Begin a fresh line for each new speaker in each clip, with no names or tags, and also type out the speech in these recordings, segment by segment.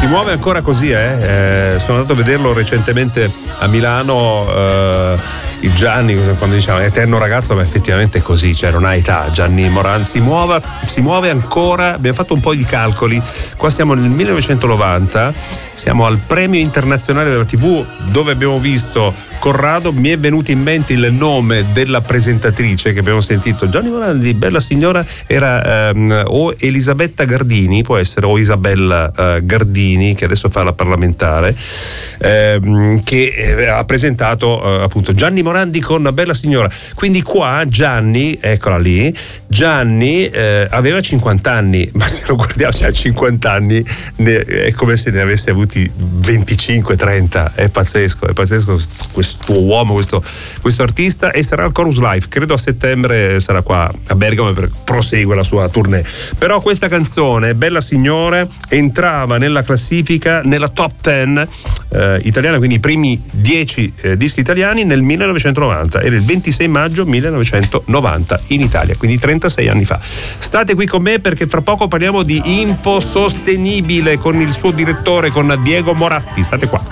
Si muove ancora così, sono andato a vederlo recentemente a Milano, il Gianni, quando diciamo eterno ragazzo, ma effettivamente è così, cioè non ha età. Gianni Morandi si muove ancora. Abbiamo fatto un po' di calcoli, qua siamo nel 1990, siamo al premio internazionale della TV, dove abbiamo visto Corrado. Mi è venuto in mente il nome della presentatrice che abbiamo sentito, Gianni Morandi, bella signora, era o Elisabetta Gardini, può essere, o Isabella Gardini, che adesso fa la parlamentare, che ha presentato appunto Gianni Morandi con una bella signora. Quindi qua Gianni, eccola lì, Gianni aveva 50 anni, ma se lo guardiamo, cioè a 50 anni è come se ne avesse avuti 25-30. È pazzesco questo uomo, questo artista, e sarà al Chorus Live, credo a settembre sarà qua a Bergamo e prosegue la sua tournée. Però questa canzone, Bella Signore, entrava nella classifica, nella top 10 italiana, quindi i primi 10 dischi italiani nel 1990, era il 26 maggio 1990 in Italia, quindi 36 anni fa. State qui con me perché fra poco parliamo di Infosostenibile con il suo direttore, con Diego Moratti. State qua.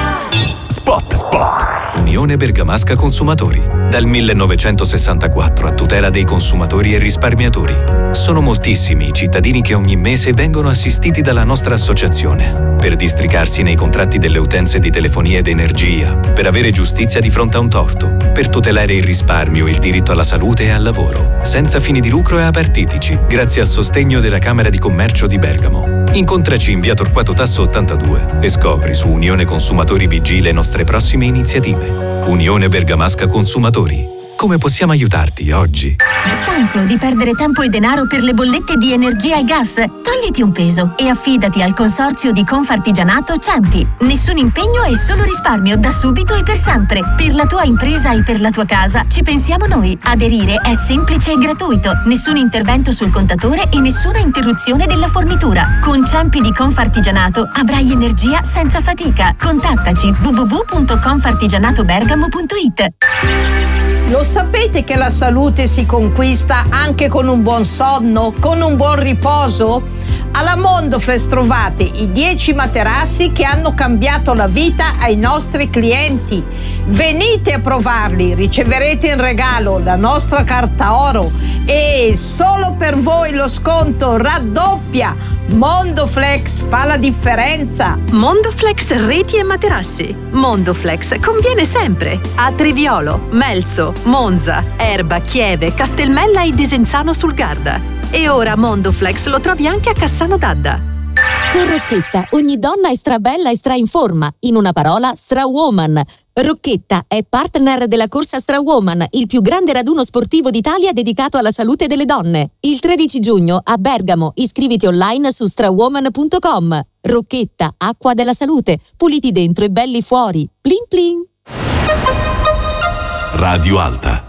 Spot.
Unione Bergamasca Consumatori. Dal 1964 a tutela dei consumatori e risparmiatori. Sono moltissimi i cittadini che ogni mese vengono assistiti dalla nostra associazione per districarsi nei contratti delle utenze di telefonia ed energia, per avere giustizia di fronte a un torto, per tutelare il risparmio, il diritto alla salute e al lavoro, senza fini di lucro e apartitici, grazie al sostegno della Camera di Commercio di Bergamo. Incontraci in via Torquato Tasso 82 e scopri su Unione Consumatori BG le nostre prossime iniziative. Unione Bergamasca Consumatori. Come possiamo aiutarti oggi?
Stanco di perdere tempo e denaro per le bollette di energia e gas? Togliti un peso e affidati al consorzio di Confartigianato Ciampi. Nessun impegno e solo risparmio da subito e per sempre. Per la tua impresa e per la tua casa ci pensiamo noi. Aderire è semplice e gratuito. Nessun intervento sul contatore e nessuna interruzione della fornitura. Con Ciampi di Confartigianato avrai energia senza fatica. Contattaci www.confartigianatobergamo.it.
Lo sapete che la salute si conquista anche con un buon sonno, con un buon riposo? Alla Mondoflex trovate i 10 materassi che hanno cambiato la vita ai nostri clienti. Venite a provarli, riceverete in regalo la nostra carta oro e solo per voi lo sconto raddoppia. Mondoflex fa la differenza.
Mondoflex reti e materassi. Mondoflex conviene sempre a Triviolo, Melzo, Monza, Erba, Chieve, Castelmella e Desenzano sul Garda. E ora Mondoflex lo trovi anche a Cassano d'Adda.
Con Rocchetta ogni donna è strabella e stra in forma. In una parola, Strawoman. Rocchetta è partner della corsa Strawoman, il più grande raduno sportivo d'Italia dedicato alla salute delle donne. Il 13 giugno a Bergamo. Iscriviti online su strawoman.com. Rocchetta, acqua della salute, puliti dentro e belli fuori. Plin plin.
Radio Alta.